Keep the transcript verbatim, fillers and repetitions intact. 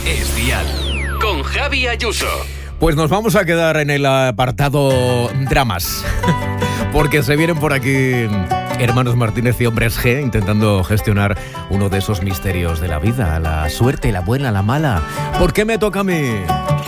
Es Dial, con Javi Ayuso. Pues nos vamos a quedar en el apartado dramas, porque se vienen por aquí hermanos Martínez y Hombres G intentando gestionar uno de esos misterios de la vida, la suerte, la buena, la mala. ¿Por qué me toca a mí?